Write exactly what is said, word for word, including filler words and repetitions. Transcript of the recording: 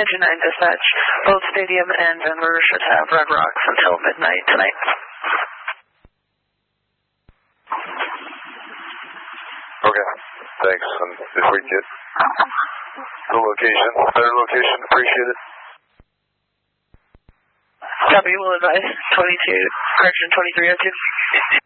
Engine nine dispatch. Both Stadium and Denver should have Red Rocks until midnight tonight. Okay, thanks. And if we get the location, better location, appreciate it. Copy, will advise twenty-two, correction twenty-three oh two.